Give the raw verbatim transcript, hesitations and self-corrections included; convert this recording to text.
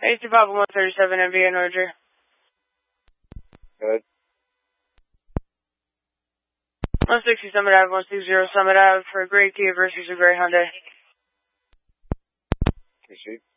eight two Papa one thirty-seven M V N Roger. Good. one sixty Summit Ave, one sixty Summit Ave for a gray Kia versus a gray Hyundai. Receipt.